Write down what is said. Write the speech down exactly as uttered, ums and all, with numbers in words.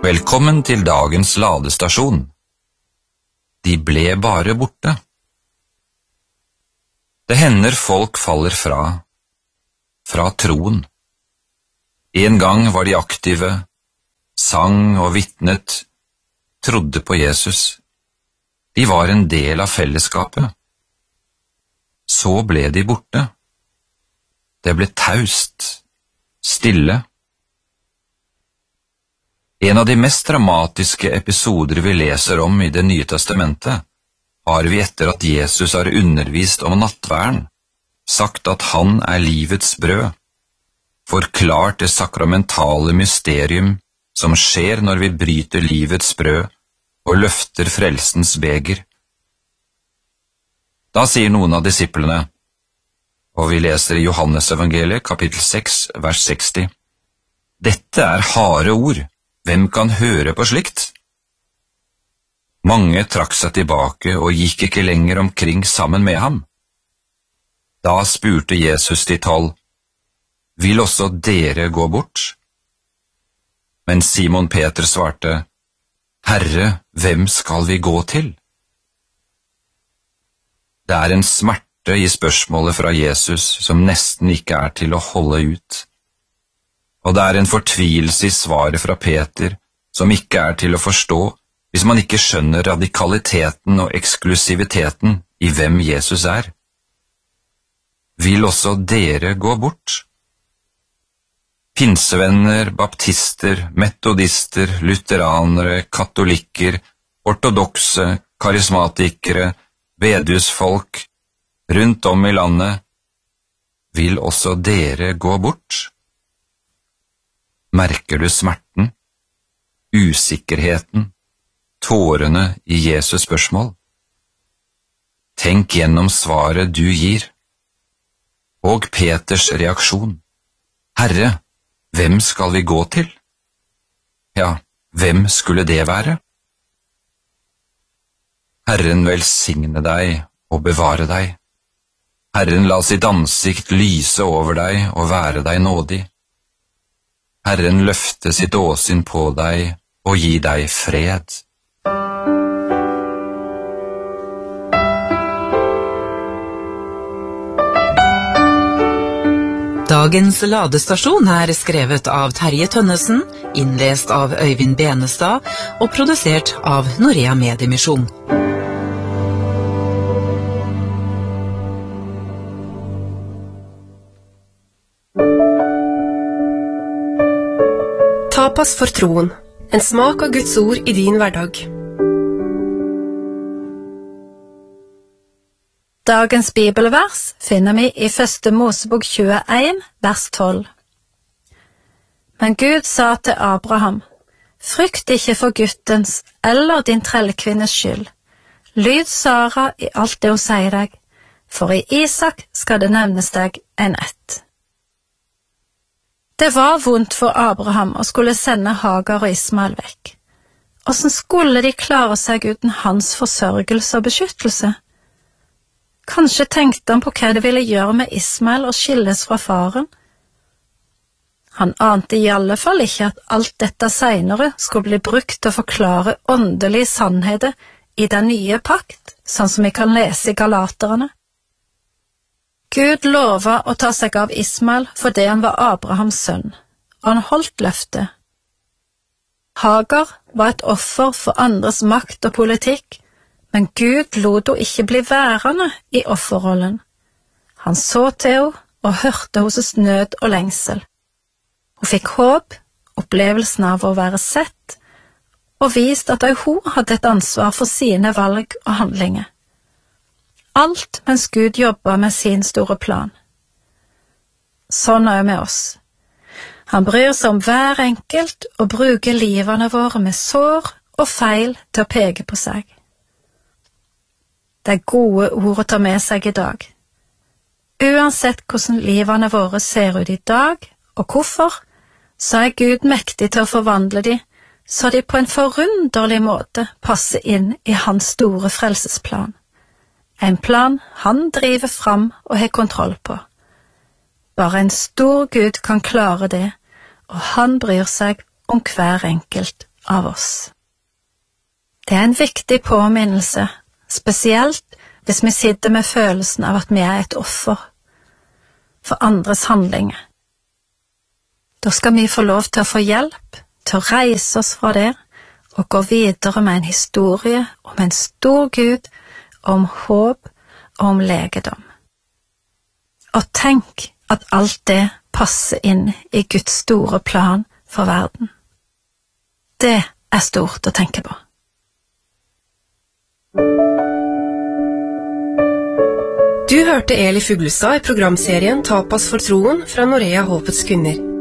Velkommen til dagens ladestasjon. De ble bare borte. Det hender folk faller fra, fra troen. En gang var de aktive, sang og vitnet, trodde på Jesus. De var en del av fellesskapet. Så ble de borte. Det ble taust, stille. En av de mest dramatiske episoder vi leser om i Det nye testamentet, har vi etter at Jesus har undervist om nattverden, sagt at han er livets brød, forklart det sakramentale mysterium som skjer når vi bryter livets brød og løfter frelsens beger. Da sier noen av disiplene, og vi leser i Johannes evangeliet kapittel seks, vers seksti, «Dette er harde ord. Hvem kan høre på slikt?» Mange trakk seg tilbake og gikk ikke lenger omkring sammen med ham. Da spurte Jesus de tolv, «Vil også dere gå bort?» Men Simon Peter svarte, «Herre, hvem skal vi gå til?» Det er en smerte i spørsmålet fra Jesus som nesten ikke er til å holde ut. Og det er en fortvilelse i svaret fra Peter som ikke er til å forstå hvis man ikke skjønner radikaliteten og eksklusiviteten i hvem Jesus er. Vil også dere gå bort? Pinsevenner, baptister, metodister, lutheranere, katolikker, ortodokse, karismatikere, bedehusfolk, rundt om i landet, vil også dere gå bort? Merker du smerten, usikkerheten, tårene i Jesus spørsmål? Tenk gjennom svaret du gir. Og Peters reaksjon. Herre, hvem skal vi gå til? Ja, hvem skulle det være? Herren velsigne deg og bevare deg. Herren la sitt ansikt lyse over deg og være deg nådig. Herren løfte sitt åsyn på deg og gi deg fred. Dagens ladestasjon er skrevet av Terje Tønnesen, innlest av Øyvind Benestad og produsert av Norea Mediemisjon. Tapas for troen, en smak av Guds ord i din hverdag. Dagens bibelvers finner vi i første Mosebok tjueen, vers tolv. Men Gud sa til Abraham, frykt ikke for guttens eller din trellkvinnes skyld. Lyd Sara i alt det hun sier deg, for i Isak skal det nevnes deg en ett. Det var vondt for Abraham å skulle sende Hagar og Ismael vekk. Hvordan skulle de klare seg uten hans forsørgelse og beskyttelse? Kanskje tenkte han på hva det ville gjøre med Ismael å skilles fra faren? Han ante i alle fall ikke at alt dette senere skulle bli brukt til å forklare åndelige sannheter i den nye pakt, sånn som vi kan lese i Galaterne. Gud lova å ta seg av Ismael fordi han var Abrahams sønn, og han holdt løftet. Hagar var et offer for andres makt og politikk, men Gud lot henne ikke bli værende i offerrollen. Han så til henne og hørte hennes nød og lengsel. Hun fikk håp, opplevelsen av å være sett, og vist at også hun hadde et ansvar for sine valg og handlinger. Alt mens Gud jobber med sin store plan. Sånn er det med oss. Han bryr seg om hver enkelt og bruker livene våre med sår og feil til å peke på seg. Det er gode ord å ta med seg i dag. Uansett hvordan livene våre ser ut i dag, og hvorfor, så er Gud mektig til å forvandle de, så de på en forunderlig måte passer inn i hans store frelsesplan. En plan han driver fram og har kontroll på. Bare en stor Gud kan klare det, og han bryr seg om hver enkelt av oss. Det er en viktig påminnelse, spesielt hvis vi sitter med følelsen av at vi er et offer for andres handlinger. Da skal vi få lov til å få hjelp til å reise oss fra det og gå videre med en historie om en stor Gud, om håp og om legedom. Og tenk at alt det passer inn i Guds store plan for verden. Det er stort å tenke på. Du hørte Eli Fuglestad i programserien Tapas for troen fra Norea Håpets Kvinner.